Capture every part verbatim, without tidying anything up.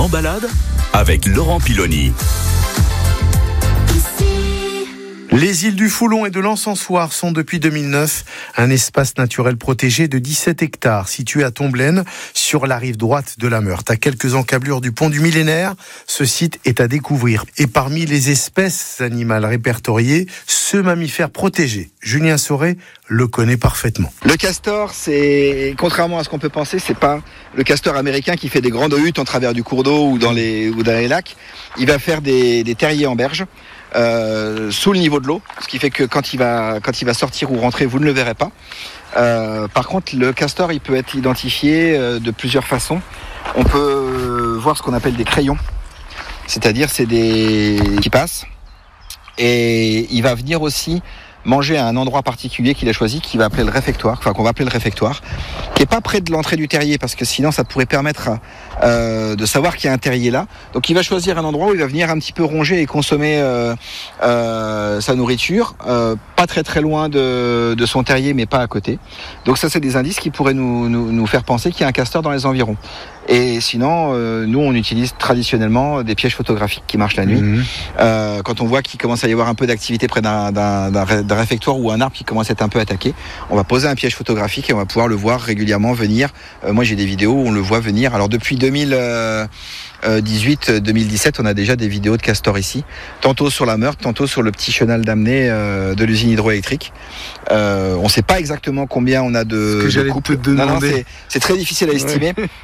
En balade avec Laurent Piloni. Les îles du Foulon et de l'Encensoir sont depuis deux mille neuf un espace naturel protégé de dix-sept hectares situé à Tomblaine sur la rive droite de la Meurthe. À quelques encablures du pont du Millénaire, ce site est à découvrir. Et parmi les espèces animales répertoriées, ce mammifère protégé, Julien Sauret le connaît parfaitement. Le castor, c'est, contrairement à ce qu'on peut penser, c'est pas le castor américain qui fait des grandes huttes en travers du cours d'eau ou dans les, ou dans les lacs. Il va faire des, des terriers en berge. Euh, sous le niveau de l'eau, ce qui fait que quand il va quand il va sortir ou rentrer, vous ne le verrez pas. Euh, par contre, le castor, il peut être identifié euh, de plusieurs façons. On peut voir ce qu'on appelle des crayons, c'est-à-dire c'est des qui passent, et il va venir aussi manger à un endroit particulier qu'il a choisi, qu'il va appeler le réfectoire, enfin qu'on va appeler le réfectoire, qui est pas près de l'entrée du terrier parce que sinon ça pourrait permettre euh, de savoir qu'il y a un terrier là. Donc il va choisir un endroit où il va venir un petit peu ronger et consommer euh, euh, sa nourriture, euh, pas très très loin de, de son terrier, mais pas à côté. Donc ça c'est des indices qui pourraient nous, nous, nous faire penser qu'il y a un castor dans les environs. Et sinon, euh, nous on utilise traditionnellement des pièges photographiques qui marchent la nuit. Mmh. Euh, quand on voit qu'il commence à y avoir un peu d'activité près d'un, d'un, d'un, d'un réfectoire ou un arbre qui commence à être un peu attaqué, on va poser un piège photographique et on va pouvoir le voir régulièrement venir. Euh, moi j'ai des vidéos où on le voit venir. Alors depuis deux mille dix-huit deux mille dix-sept, on a déjà des vidéos de castors ici, tantôt sur la Meurthe, tantôt sur le petit chenal d'Amnée euh, de l'usine hydroélectrique. Euh, on ne sait pas exactement combien on a de, Ce que de couples. Te demander. Non, non, c'est, c'est très difficile à estimer. Ouais.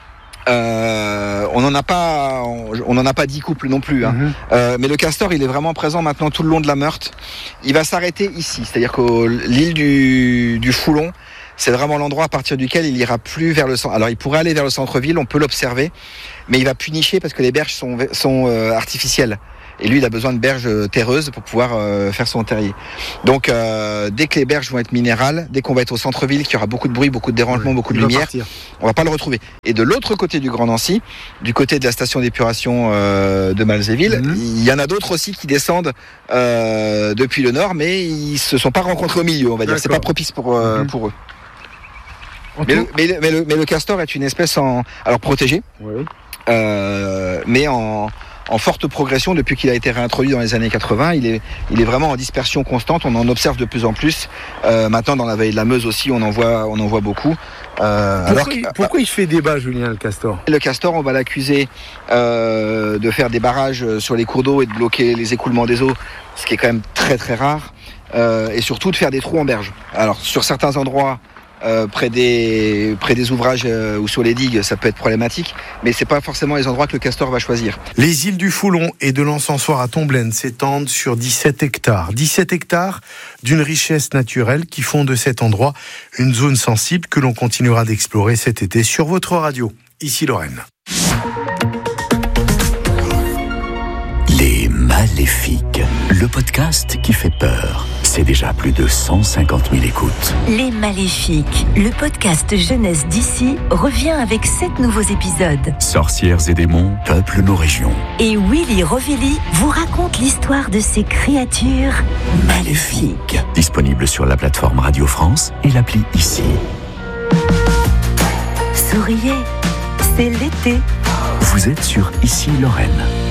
Euh, on n'en a pas, on n'en a pas dix couples non plus. Hein. Mm-hmm. Euh, mais le castor, il est vraiment présent maintenant tout le long de la Meurthe. Il va s'arrêter ici, c'est-à-dire que l'île du, du Foulon, c'est vraiment l'endroit à partir duquel il ira plus vers le centre. Alors il pourrait aller vers le centre-ville, on peut l'observer, mais il va plus nicher parce que les berges sont, sont euh, artificielles. Et lui, il a besoin de berges terreuses pour pouvoir euh, faire son terrier. Donc, euh, dès que les berges vont être minérales, dès qu'on va être au centre-ville, qu'il y aura beaucoup de bruit, beaucoup de dérangement, oui, beaucoup de lumière, on va pas le retrouver. Et de l'autre côté du Grand Nancy, du côté de la station d'épuration euh, de Malzéville, mmh. il y en a d'autres aussi qui descendent euh, depuis le nord, mais ils se sont pas rencontrés au milieu, on va dire. D'accord. C'est pas propice pour euh, mmh. pour eux. Mais le, mais, le, mais, le, mais le castor est une espèce en alors protégée, oui. euh, mais en en forte progression depuis qu'il a été réintroduit dans les années quatre-vingts. Il est, il est vraiment en dispersion constante. On en observe de plus en plus. Euh, maintenant, dans la vallée de la Meuse aussi, on en voit, on en voit beaucoup. Euh, pourquoi, alors, il, pourquoi il fait débat, Julien, le castor ? Le castor, on va l'accuser euh, de faire des barrages sur les cours d'eau et de bloquer les écoulements des eaux, ce qui est quand même très très rare. Euh, et surtout de faire des trous en berge. Alors, sur certains endroits, Euh, près des près des ouvrages euh, ou sur les digues, ça peut être problématique, mais c'est pas forcément les endroits que le castor va choisir. Les îles du Foulon et de l'Encensoir à Tomblaine s'étendent sur dix-sept hectares. dix-sept hectares d'une richesse naturelle qui font de cet endroit une zone sensible que l'on continuera d'explorer cet été sur votre radio. Ici Lorraine. Les Maléfiques, le podcast qui fait peur. C'est déjà plus de cent cinquante mille écoutes. Les Maléfiques, le podcast jeunesse d'ici, revient avec sept nouveaux épisodes. Sorcières et démons peuplent nos régions. Et Willy Rovelli vous raconte l'histoire de ces créatures maléfiques. Disponible sur la plateforme Radio France et l'appli Ici. Souriez, c'est l'été. Vous êtes sur Ici Lorraine.